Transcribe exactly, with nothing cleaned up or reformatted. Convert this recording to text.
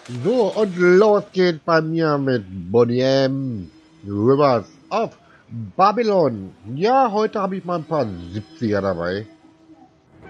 So, und los geht bei mir mit Bonnie M. Rivers of Babylon. Ja, heute habe ich mal ein paar siebziger dabei.